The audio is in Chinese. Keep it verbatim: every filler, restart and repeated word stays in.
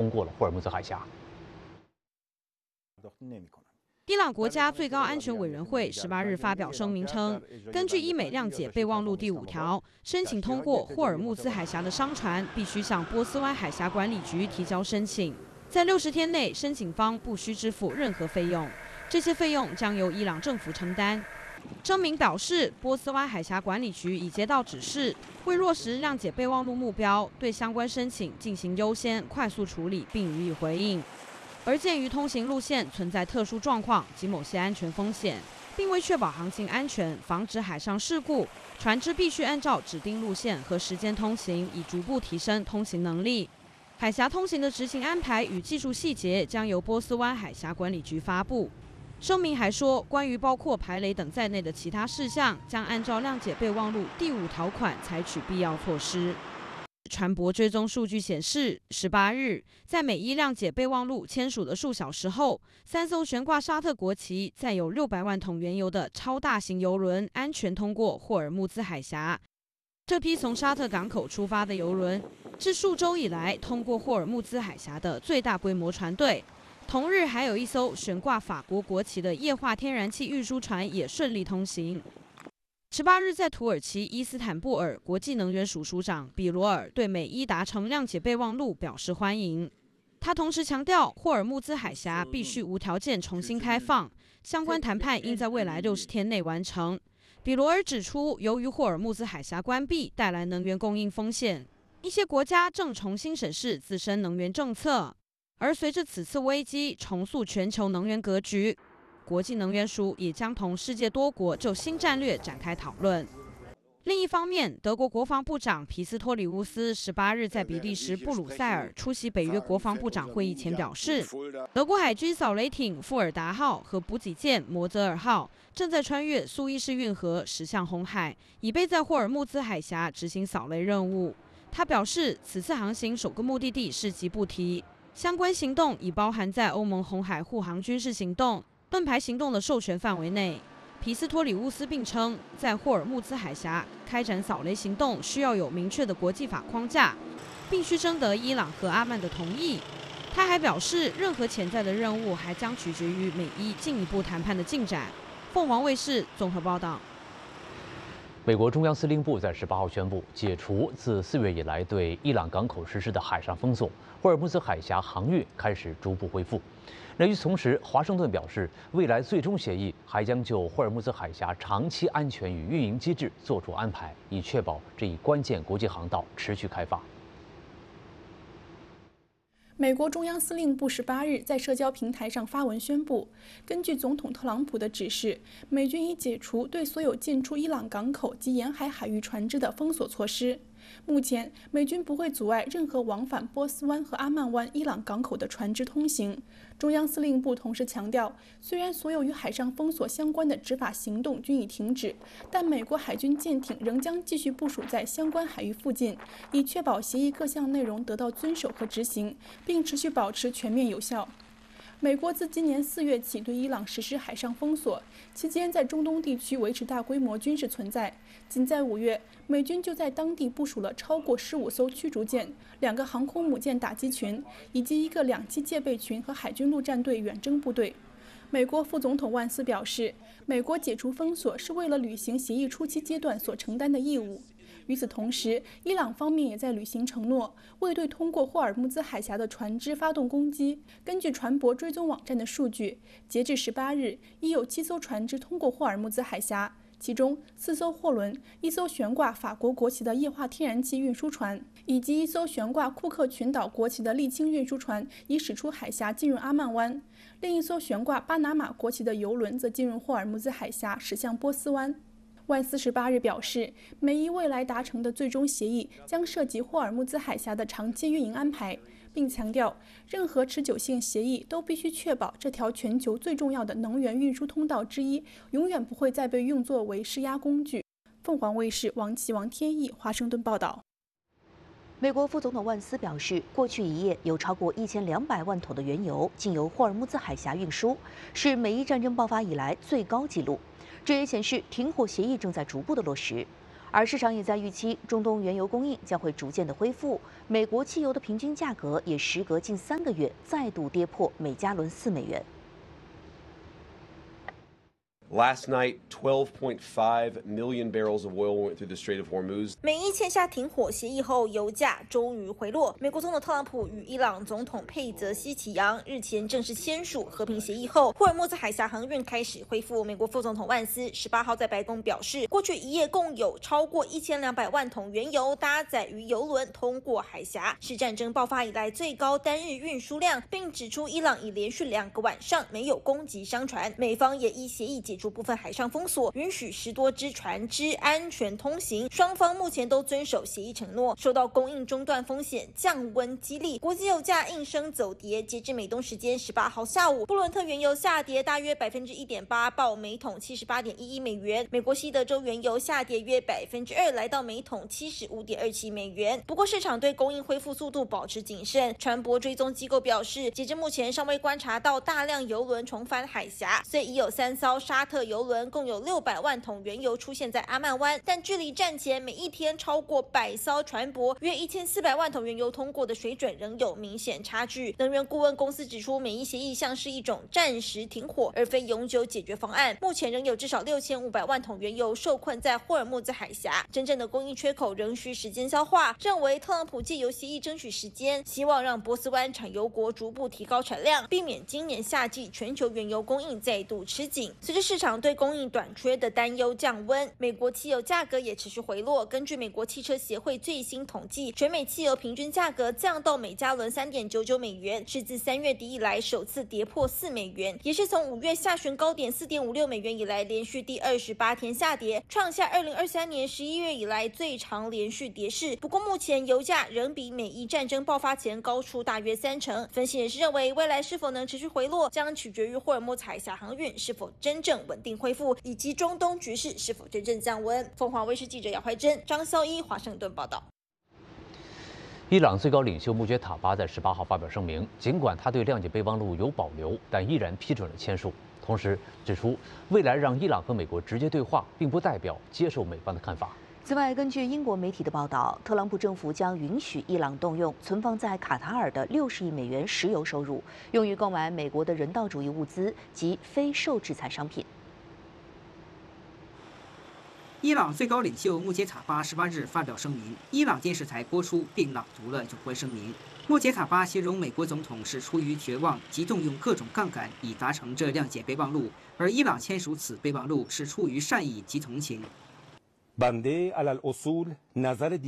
通过了霍尔木兹海峡。 伊朗国家最高安全委员会十八日发表声明称，根据伊美谅解备忘录第五条，申请通过霍尔木兹海峡的商船必须向波斯湾海峡管理局提交申请，在六十天内，申请方不需支付任何费用，这些费用将由伊朗政府承担。声明表示，波斯湾海峡管理局已接到指示，为落实谅解备忘录目标，对相关申请进行优先、快速处理，并予以回应。 而鉴于通行路线存在特殊状况及某些安全风险，并为确保航行安全、防止海上事故，船只必须按照指定路线和时间通行，以逐步提升通行能力。海峡通行的执行安排与技术细节将由波斯湾海峡管理局发布。声明还说，关于包括排雷等在内的其他事项，将按照谅解备忘录第五条款采取必要措施。 船舶追踪数据显示，十八日，在美伊谅解备忘录签署的数小时后，三艘悬挂沙特国旗、载有六百万桶原油的超大型油轮安全通过霍尔木兹海峡。这批从沙特港口出发的油轮是数周以来通过霍尔木兹海峡的最大规模船队。同日，还有一艘悬挂法国国旗的液化天然气运输船也顺利通行。 十八日，在土耳其伊斯坦布尔，国际能源署署长比罗尔对美伊达成谅解备忘录表示欢迎。他同时强调，霍尔木兹海峡必须无条件重新开放，相关谈判应在未来六十天内完成。比罗尔指出，由于霍尔木兹海峡关闭带来能源供应风险，一些国家正重新审视自身能源政策。而随着此次危机重塑全球能源格局。 国际能源署也将同世界多国就新战略展开讨论。另一方面，德国国防部长皮斯托里乌斯十八日在比利时布鲁塞尔出席北约国防部长会议前表示，德国海军扫雷艇富尔达号和补给舰摩泽尔号正在穿越苏伊士运河驶向红海，以备在霍尔木兹海峡执行扫雷任务。他表示，此次航行首个目的地是吉布提，相关行动已包含在欧盟红海护航军事行动。 盾牌行动的授权范围内，皮斯托里乌斯并称，在霍尔木兹海峡开展扫雷行动需要有明确的国际法框架，必须征得伊朗和阿曼的同意。他还表示，任何潜在的任务还将取决于美伊进一步谈判的进展。凤凰卫视综合报道。 美国中央司令部在十八号宣布，解除自四月以来对伊朗港口实施的海上封锁，霍尔木兹海峡航运开始逐步恢复。 那与此同时，华盛顿表示，未来最终协议还将就霍尔木兹海峡长期安全与运营机制作出安排，以确保这一关键国际航道持续开放。 美国中央司令部十八日在社交平台上发文宣布，根据总统特朗普的指示，美军已解除对所有进出伊朗港口及沿海海域船只的封锁措施。目前，美军不会阻碍任何往返波斯湾和阿曼湾伊朗港口的船只通行。中央司令部同时强调，虽然所有与海上封锁相关的执法行动均已停止，但美国海军舰艇仍将继续部署在相关海域附近，以确保协议各项内容得到遵守和执行，并持续保持全面有效。美国自今年四月起对伊朗实施海上封锁，期间在中东地区维持大规模军事存在。仅在五月，美军就在当地部署了超过十五艘驱逐舰、两个航空母舰打击群，以及一个两栖戒备群和海军陆战队远征部队。美国副总统万斯表示，美国解除封锁是为了履行协议初期阶段所承担的义务。与此同时，伊朗方面也在履行承诺，未对通过霍尔木兹海峡的船只发动攻击。根据船舶追踪网站的数据，截至十八日，已有七艘船只通过霍尔木兹海峡，其中四艘货轮、一艘悬挂法国国旗的液化天然气运输船，以及一艘悬挂库克群岛国旗的沥青运输船已驶出海峡进入阿曼湾，另一艘悬挂巴拿马国旗的油轮则进入霍尔木兹海峡驶向波斯湾。万斯十八日表示，美伊未来达成的最终协议将涉及霍尔木兹海峡的长期运营安排，并强调，任何持久性协议都必须确保这条全球最重要的能源运输通道之一永远不会再被用作为施压工具。凤凰卫视王琦、王天意华盛顿报道。 美国副总统万斯表示，过去一夜有超过一千两百万桶的原油经由霍尔木兹海峡运输，是美伊战争爆发以来最高纪录。这也显示停火协议正在逐步的落实。 而市场也在预期中东原油供应将会逐渐的恢复，美国汽油的平均价格也时隔近三个月再度跌破每加仑四美元。 Last night, twelve point five million barrels of oil went through the Strait of Hormuz. 美伊签下停火协议后，油价终于回落。美国总统特朗普与伊朗总统佩泽西奇扬日前正式签署和平协议后，霍尔木兹海峡航运开始恢复。美国副总统万斯十八号在白宫表示，过去一夜共有超过一千两百万桶原油搭载于油轮通过海峡，是战争爆发以来最高单日运输量，并指出伊朗已连续两个晚上没有攻击商船。美方也依协议解除部分海上封锁，允许十多只船只安全通行。双方目前都遵守协议承诺。受到供应中断风险，降温激励，国际油价应声走跌。截至美东时间十八号下午，布伦特原油下跌大约百分之一点八，报每桶七十八点一一美元。美国西德州原油下跌约百分之二，来到每桶七十五点二七美元。不过市场对供应恢复速度保持谨慎。船舶追踪机构表示，截至目前尚未观察到大量油轮重返海峡，虽已有三艘沙特油轮共有六百万桶原油出现在阿曼湾，但距离战前每一天超过百艘船舶约一千四百万桶原油通过的水准仍有明显差距。能源顾问公司指出，美伊协议像是一种暂时停火，而非永久解决方案。目前仍有至少六千五百万桶原油受困在霍尔木兹海峡，真正的供应缺口仍需时间消化。认为特朗普借由协议争取时间，希望让波斯湾产油国逐步提高产量，避免今年夏季全球原油供应再度吃紧。随着市场对供应短缺的担忧降温，美国汽油价格也持续回落。根据美国汽车协会最新统计，全美汽油平均价格降到每加仑 三点九九美元，是自三月底以来首次跌破四美元，也是从五月下旬高点 四点五六美元以来连续第二十八天下跌，创下二零二三年十一月以来最长连续跌势。不过目前油价仍比美伊战争爆发前高出大约三成。分析人士认为，未来是否能持续回落，将取决于霍尔木兹海峡航运是否真正稳定恢复，以及中东局势是否真正降温。凤凰卫视记者姚怀珍、张孝一华盛顿报道。 伊朗最高领袖穆杰塔巴在十八号发表声明，尽管他对谅解备忘录有保留，但依然批准了签署。同时指出，未来让伊朗和美国直接对话，并不代表接受美方的看法。 此外，根据英国媒体的报道，特朗普政府将允许伊朗动用存放在卡塔尔的六十亿美元石油收入，用于购买美国的人道主义物资及非受制裁商品。 伊朗最高领袖穆杰塔巴十八日发表声明，伊朗电视台播出并朗读了有关声明。穆杰塔巴形容美国总统是出于绝望及动用各种杠杆以达成这谅解备忘录，而伊朗签署此备忘录是出于善意及同情。